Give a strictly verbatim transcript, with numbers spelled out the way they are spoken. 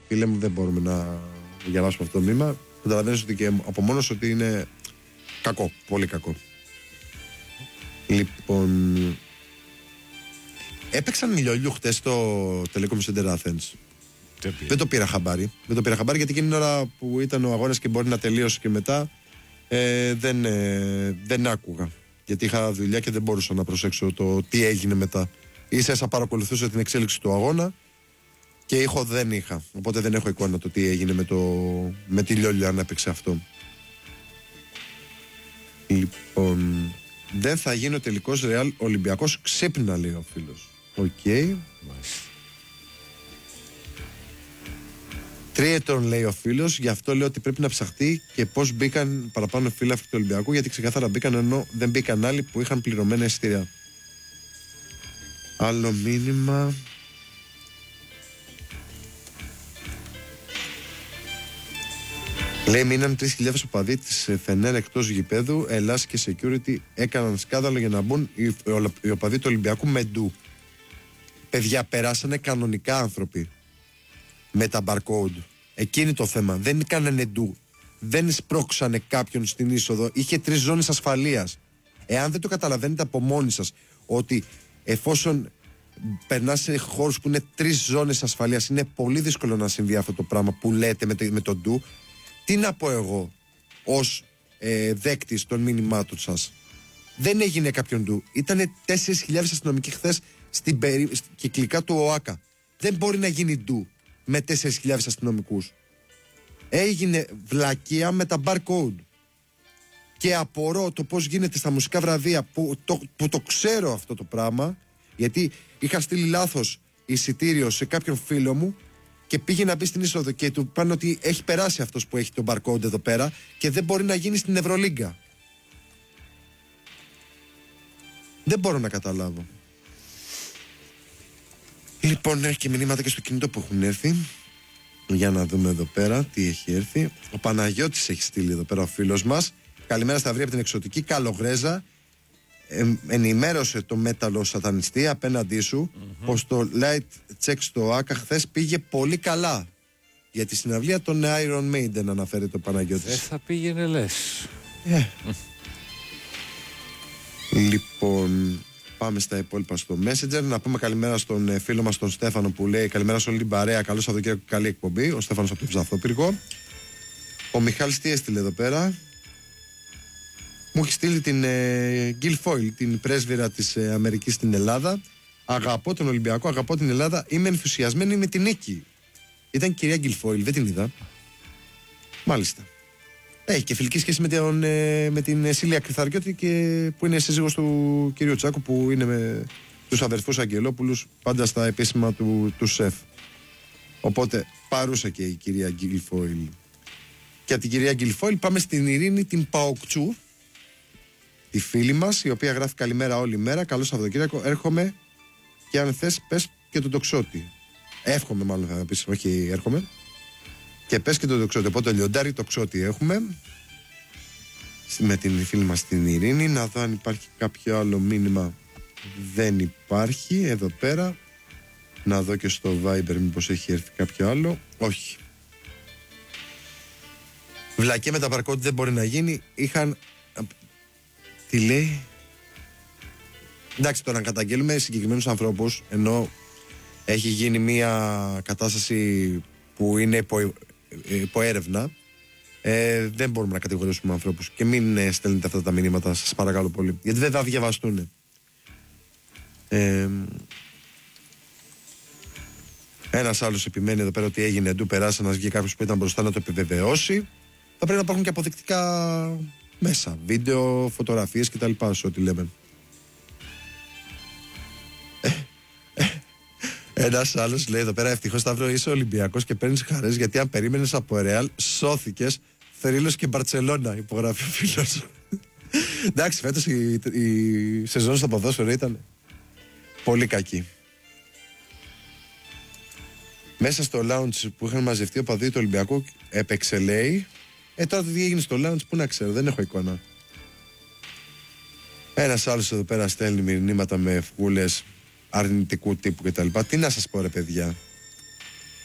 Φίλε μου, δεν μπορούμε να διαβάσουμε αυτό το μήνυμα. Καταλαβαίνεις ότι και από μόνος ότι είναι κακό, πολύ κακό. Λοιπόν, έπαιξαν ηλιόλιου χτες στο Telecom Center Athens. Δεν το πήρα χαμπάρι. Δεν το πήρα χαμπάρι γιατί εκείνη την ώρα που ήταν ο αγώνας και μπορεί να τελείωσε και μετά ε, δεν, ε, δεν άκουγα. Γιατί είχα δουλειά και δεν μπορούσα να προσέξω το τι έγινε μετά. Ίσα ίσα παρακολουθούσα την εξέλιξη του αγώνα και ήχο δεν είχα. Οπότε δεν έχω εικόνα το τι έγινε με, το, με τη Λιόλια αν έπαιξε αυτό. Λοιπόν, δεν θα γίνει ο τελικός Ρεάλ Ολυμπιακός. Ξύπνα, λέει ο φίλος. Οκ. Okay. Τριετών, λέει ο φίλος, γι' αυτό λέω ότι πρέπει να ψαχτεί και πώς μπήκαν παραπάνω φίλαθλοι του Ολυμπιακού, γιατί ξεκάθαρα μπήκαν ενώ δεν μπήκαν άλλοι που είχαν πληρωμένα εισιτήρια. Άλλο μήνυμα. Λέει, μείναν τρεις χιλιάδες οπαδοί της Φενέρ εκτός γηπέδου. Ελλάς και security έκαναν σκάνδαλο για να μπουν οι, οι οπαδοί του Ολυμπιακού με ντου. Παιδιά, περάσανε κανονικά άνθρωποι με τα barcode. Εκείνη το θέμα. Δεν κάνανε ντου. Δεν σπρώξανε κάποιον στην είσοδο. Είχε τρεις ζώνες ασφαλείας. Εάν δεν το καταλαβαίνετε από μόνοι σας ότι εφόσον περνάς σε χώρους που είναι τρεις ζώνες ασφαλείας, είναι πολύ δύσκολο να συμβεί αυτό το πράγμα που λέτε με το, με το ντου. Τι να πω εγώ ως ε, δέκτης των μηνυμάτων σας. Δεν έγινε κάποιον ντου. Ήτανε τέσσερις χιλιάδες αστυνομικοί χθες στην περί... κυκλικά του ΟΑΚΑ. Δεν μπορεί να γίνει ντου με τέσσερις χιλιάδες αστυνομικούς. Έγινε βλακεία με τα barcode. Και απορώ το πώς γίνεται στα μουσικά βραβεία που το, που το ξέρω αυτό το πράγμα, γιατί είχα στείλει λάθος εισιτήριο σε κάποιον φίλο μου και πήγε να μπει στην είσοδο και του πάνε ότι έχει περάσει αυτός που έχει το barcode εδώ πέρα και δεν μπορεί να γίνει στην Ευρωλίγκα. Δεν μπορώ να καταλάβω. Λοιπόν, έχει και μηνύματα και στο κινητό που έχουν έρθει. Για να δούμε εδώ πέρα τι έχει έρθει. Ο Παναγιώτης έχει στείλει εδώ πέρα, ο φίλος μας. Καλημέρα στα αυρία από την εξωτική Καλογρέζα. Ε, ενημέρωσε το μέταλλο σατανιστή απέναντί σου mm-hmm. πως το light check στο ΆΚΑ χθες πήγε πολύ καλά. Για τη συναυλία των Iron Maiden αναφέρει το Παναγιώτης. Δεν θα πήγαινε λες. Yeah. Λοιπόν, πάμε στα υπόλοιπα στο Messenger. Να πούμε καλημέρα στον ε, φίλο μας τον Στέφανο που λέει καλημέρα σε όλη την παρέα. Καλό Σαββατοκύριακο, καλή εκπομπή. Ο Στέφανος από το Ψαθόπυργο. Ο Μιχάλης τι έστειλε εδώ πέρα. Μου έχει στείλει την ε, Γκίλ Φόιλ, την πρέσβυρα της ε, Αμερικής στην Ελλάδα. Αγαπώ τον Ολυμπιακό, αγαπώ την Ελλάδα. Είμαι ενθουσιασμένη με την νίκη. Ήταν η κυρία Γκίλ Φόιλ, δεν την είδα. Μάλιστα. Έχει και φιλική σχέση με, τον, ε, με την Σίλια Κρυθαριώτη και, που είναι σύζυγος του κυρίου Τσάκου, που είναι με τους αδερφούς Αγγελόπουλους πάντα στα επίσημα του, του ΣΕΦ. Οπότε παρούσα και η κυρία Γκίλ Φόιλ. Και από την κυρία Γκίλ Φόιλ πάμε στην Ειρήνη την Παοκτσού, τη φίλη μας, η οποία γράφει καλημέρα όλη μέρα. Καλό Σαββατοκύριακο. Έρχομαι και αν θες πες και τον τοξότη. Εύχομαι μάλλον θα πεις, όχι έρχομαι. Και πες και τον τοξότη. Οπότε λιοντάρι τοξότη έχουμε. Με την φίλη μας την Ειρήνη. Να δω αν υπάρχει κάποιο άλλο μήνυμα. Δεν υπάρχει εδώ πέρα. Να δω και στο Viber μήπως έχει έρθει κάποιο άλλο. Όχι. Βλακία με τα παρκόντι δεν μπορεί να γίνει. Είχαν... Τι λέει. Εντάξει, τώρα να καταγγέλουμε συγκεκριμένους ανθρώπους, ενώ έχει γίνει μια κατάσταση που είναι υπό, υπό έρευνα, ε, δεν μπορούμε να κατηγορήσουμε ανθρώπους. Και μην ε, στέλνετε αυτά τα μηνύματα, σας παρακαλώ πολύ, γιατί δεν θα διαβαστούν. ε, Ένας άλλος επιμένει εδώ πέρα ότι έγινε ντου, περάσει ένας, βγει κάποιος που ήταν μπροστά να το επιβεβαιώσει. Θα πρέπει να υπάρχουν και αποδεικτικά μέσα, βίντεο, φωτογραφίες κτλ. Σε ό,τι λέμε. Ένας άλλος λέει εδώ πέρα, ευτυχώς Σταύρο είσαι Ολυμπιακός και παίρνεις χαρές, γιατί αν περίμενες από Ρεάλ σώθηκες. Θρύλος και Μπαρτσελώνα, υπογράφει ο φίλος. Εντάξει, φέτος η, η σεζόν στο ποδόσφαιρο ήταν πολύ κακή. Μέσα στο lounge που είχαν μαζευτεί ο παδί του Ολυμπιακού έπαιξε, λέει. Ε, τώρα τι έγινε στο lounge, πού να ξέρω, δεν έχω εικόνα. Ένας άλλος εδώ πέρα στέλνει μηνύματα με φγούλες αρνητικού τύπου κτλ. Τι να σας πω, ρε παιδιά.